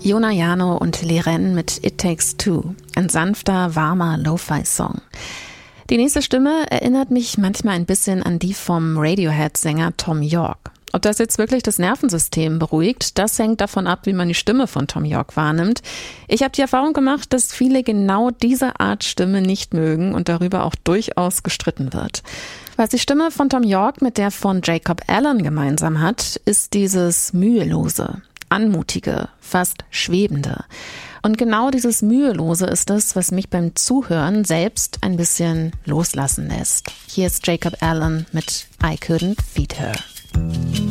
Jona Yano und Liren mit It Takes Two, ein sanfter, warmer Lo-Fi-Song. Die nächste Stimme erinnert mich manchmal ein bisschen an die vom Radiohead-Sänger Thom Yorke. Ob das jetzt wirklich das Nervensystem beruhigt, das hängt davon ab, wie man die Stimme von Thom Yorke wahrnimmt. Ich habe die Erfahrung gemacht, dass viele genau diese Art Stimme nicht mögen und darüber auch durchaus gestritten wird. Was die Stimme von Thom Yorke mit der von Jacob Allen gemeinsam hat, ist dieses mühelose, anmutige, fast schwebende. Und genau dieses Mühelose ist es, was mich beim Zuhören selbst ein bisschen loslassen lässt. Hier ist Jacob Allen mit I Couldn't Feed Her.